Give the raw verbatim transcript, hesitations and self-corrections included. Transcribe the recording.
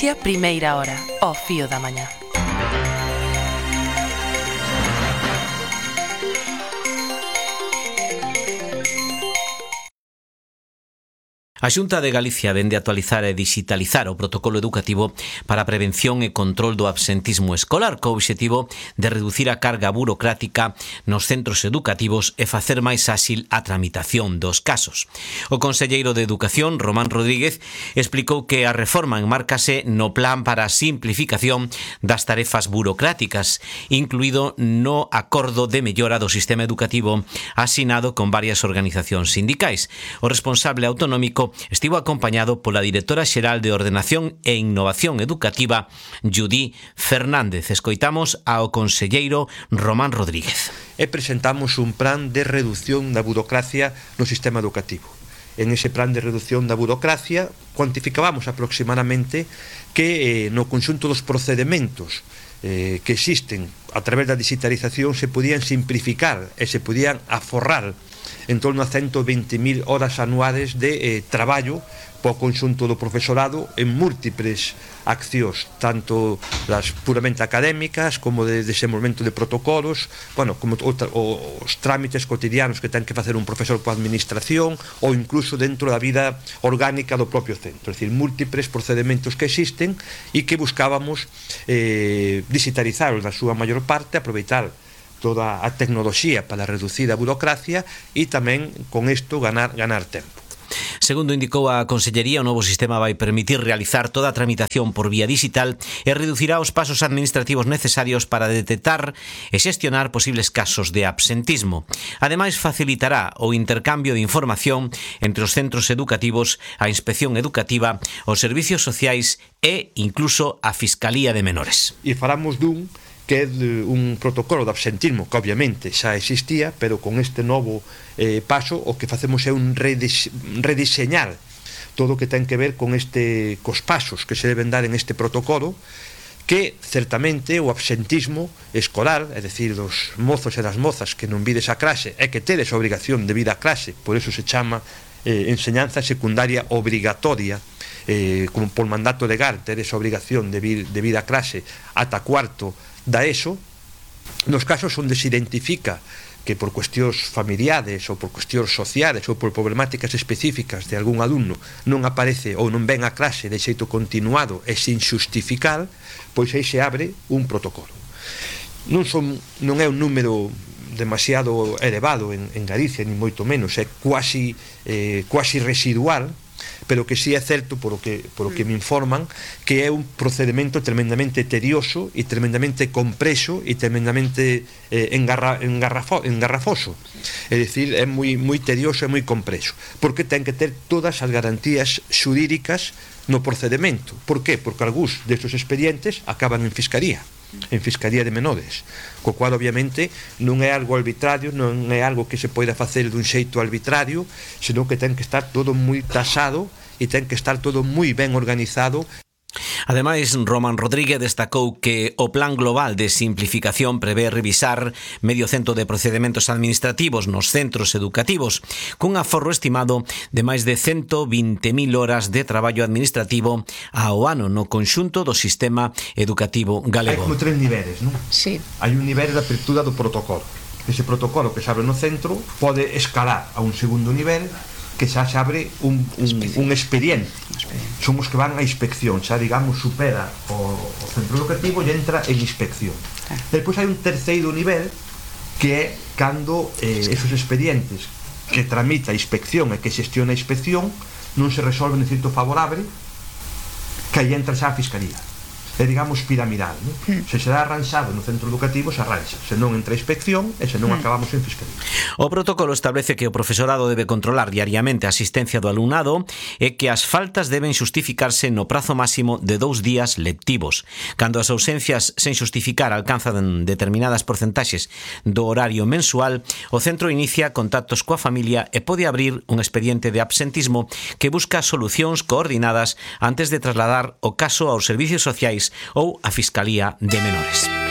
Galicia, primeira hora, ao fío da mañá. A Xunta de Galicia vende actualizar e digitalizar o protocolo educativo para a prevención e control do absentismo escolar, co obxectivo de reducir a carga burocrática nos centros educativos e facer máis áxil a tramitación dos casos. O conselleiro de Educación, Román Rodríguez, explicou que a reforma enmárcase no plan para a simplificación das tarefas burocráticas, incluído no acordo de mellora do sistema educativo asinado con varias organizacións sindicais. O responsable autonómico estivo acompañado pola directora xeral de Ordenación e Innovación Educativa, Judí Fernández. Escoitamos ao conselleiro Román Rodríguez. E presentamos un plan de reducción da burocracia no sistema educativo. En ese plan de reducción da burocracia cuantificábamos aproximadamente que eh, no conxunto dos procedementos eh, que existen a través da digitalización se podían simplificar e se podían aforrar en torno a ciento veinte mil horas anuales de eh, traballo po conxunto do profesorado en múltiples accións, tanto las puramente académicas como de desenvolvemento de protocolos, bueno, como outra, os trámites cotidianos que ten que facer un profesor coa administración ou incluso dentro da vida orgánica do propio centro, é dicir, múltiples procedementos que existen e que buscábamos eh, digitalizar na súa maior parte, aproveitar toda a tecnoloxía para reducir a burocracia e tamén con isto ganar, ganar tempo. Segundo indicou a Consellería, o novo sistema vai permitir realizar toda a tramitación por vía digital e reducirá os pasos administrativos necesarios para detectar e xestionar posibles casos de absentismo. Ademais, facilitará o intercambio de información entre os centros educativos, a inspección educativa, os servicios sociais e incluso a Fiscalía de Menores. E falamos dun que é un protocolo de absentismo que obviamente xa existía, pero con este novo eh, paso o que facemos é un redise rediseñar todo o que ten que ver con este cos pasos que se deben dar en este protocolo, que certamente o absentismo escolar, é dicir, dos mozos e das mozas que non vides a clase e que tedes a obrigación de vir a clase, por eso se chama eh, enseñanza secundaria obrigatoria, eh, como por mandato legal tedes a obrigación de vir, de vir a clase ata cuarto da ESO, nos casos onde se identifica que por cuestións familiares ou por cuestións sociales ou por problemáticas específicas de algún alumno non aparece ou non ven a clase de xeito continuado e sin xustificar, pois aí se abre un protocolo. Non, son, non é un número demasiado elevado en, en Galicia, ni moito menos, é quasi, eh, quasi residual, pero que sí é certo, por o que, por o que me informan, que é un procedimento tremendamente tedioso e tremendamente compreso e tremendamente eh, engarra, engarrafo, engarrafoso. É dicir, é moi, moi tedioso e moi compreso, porque ten que ter todas as garantías xurídicas no procedimento. Por qué? Porque algúns destes expedientes acaban en Fiscalía, en Fiscalía de Menores, co cual obviamente non é algo arbitrario, non é algo que se poida facer dun xeito arbitrario, senón que ten que estar todo moi tasado e ten que estar todo moi ben organizado. Ademais, Román Rodríguez destacou que o Plan Global de Simplificación prevé revisar medio cento de procedementos administrativos nos centros educativos, cun aforro estimado de máis de ciento vinte mil horas de traballo administrativo ao ano no conxunto do sistema educativo galego. Hai como tres niveles, non? Sí. Hai un nivel de apertura do protocolo. Ese protocolo que se abre no centro pode escalar a un segundo nivel que xa se abre un, un, un expediente. Son os que van a inspección, xa digamos supera o, o centro educativo e entra en inspección. Despois hai un terceiro nivel que é cando eh, esos expedientes que tramita a inspección e que xestiona a inspección non se resolven en cierto favorable, que aí entra xa a Fiscalía. É, digamos, piramidal, non? Mm. Se será arranxado no centro educativo, se arranxa. Se non entra a inspección e se non mm. acabamos en Fiscalía. O protocolo establece que o profesorado debe controlar diariamente a asistencia do alumnado e que as faltas deben xustificarse no prazo máximo de dous días lectivos. Cando as ausencias sen xustificar alcanzan determinadas porcentaxes do horario mensual, o centro inicia contactos coa familia e pode abrir un expediente de absentismo que busca solucións coordinadas antes de trasladar o caso aos servicios sociais ou a Fiscalía de Menores.